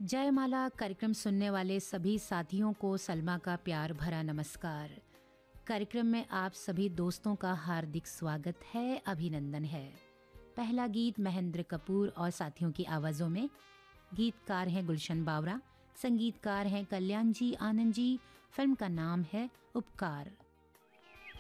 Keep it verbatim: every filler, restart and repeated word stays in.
जयमाला कार्यक्रम सुनने वाले सभी साथियों को सलमा का प्यार भरा नमस्कार। कार्यक्रम में आप सभी दोस्तों का हार्दिक स्वागत है, अभिनंदन है। पहला गीत महेंद्र कपूर और साथियों की आवाज़ों में। गीतकार हैं गुलशन बावरा, संगीतकार हैं कल्याण जी आनंद जी। फिल्म का नाम है उपकार।